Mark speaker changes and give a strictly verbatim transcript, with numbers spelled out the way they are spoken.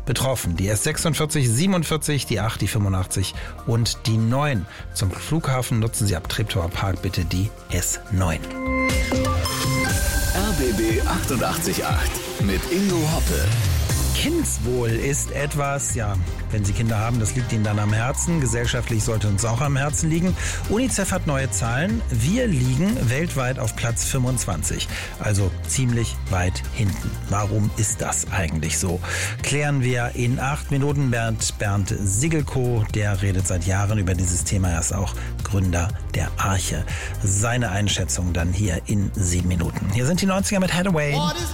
Speaker 1: betroffen. Die S sechsundvierzig, siebenundvierzig, die acht, die fünfundachtzig und die neun. Zum Flughafen nutzen Sie ab Treptower Park bitte die S neun.
Speaker 2: R B B achtundachtzig Komma acht mit Ingo Hoppe.
Speaker 1: Kindeswohl ist etwas, ja, wenn Sie Kinder haben, das liegt Ihnen dann am Herzen. Gesellschaftlich sollte uns auch am Herzen liegen. UNICEF hat neue Zahlen. Wir liegen weltweit auf Platz fünfundzwanzig, also ziemlich weit hinten. Warum ist das eigentlich so? Klären wir in acht Minuten. Bernd, Bernd Sigelko, der redet seit Jahren über dieses Thema. Er ist auch Gründer der Arche. Seine Einschätzung dann hier in sieben Minuten. Hier sind die neunziger mit Hathaway.